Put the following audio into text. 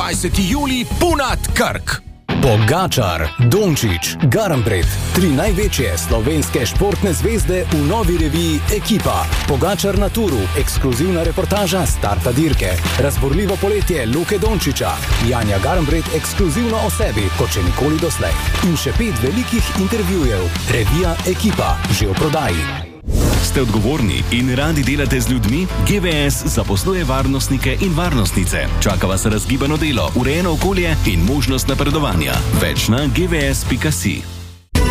25. julij Punat Krk. Pogačar, Dončić, Garnbret, 3 največje slovenske športne zvezde v novi reviji Ekipa. Pogačar na turu, ekskluzivna reportaža starta dirke. Razborljivo poletje Luke Dončića, Janja Garnbret ekskluzivno o sebi, kot še nikoli doslej. In še 5 velikih intervjujev. Revija Ekipa, že v prodaji. Ste odgovorni in radi delate z ljudmi? GVS zaposluje varnostnike in varnostnice. Čaka vas razgibano delo, urejeno okolje in možnost napredovanja. Več na gvs.si.